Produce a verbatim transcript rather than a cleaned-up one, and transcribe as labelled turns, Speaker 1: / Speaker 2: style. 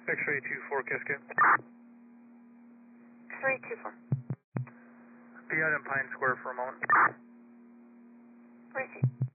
Speaker 1: X-ray two four Cascade.
Speaker 2: X-ray two four.
Speaker 1: Be out in Pine Square for a moment.
Speaker 2: Receive.